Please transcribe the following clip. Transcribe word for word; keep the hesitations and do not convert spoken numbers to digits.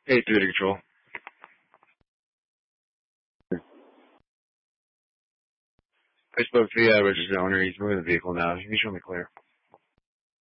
Hey, through to control. I spoke to the uh, registered owner. He's moving the vehicle now. Can you show me clear?